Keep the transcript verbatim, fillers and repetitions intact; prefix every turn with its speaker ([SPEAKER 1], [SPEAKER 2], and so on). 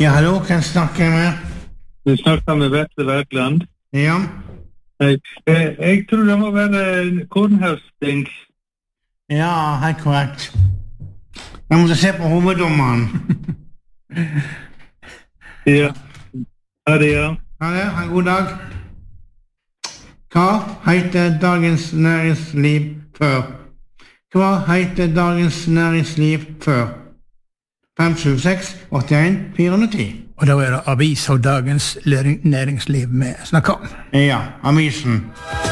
[SPEAKER 1] Ja, hallo, kan snakke med?
[SPEAKER 2] Du snakker med Vetle Werkland.
[SPEAKER 1] Ja.
[SPEAKER 2] Hei. Jeg, jeg tror det må være Kornhausting.
[SPEAKER 1] Ja, helt korrekt. Jeg måtte se på hoveddommeren.
[SPEAKER 2] Ja. Ha det, ja.
[SPEAKER 1] Ha det, ha en god dag. Hva heter Dagens Næringsliv før? Hva heter Dagens Næringsliv før? fem sju seks åtte en fire nul ti.
[SPEAKER 3] Og da er det avis og Dagens Næringsliv med snakk om.
[SPEAKER 1] Ja, avisen.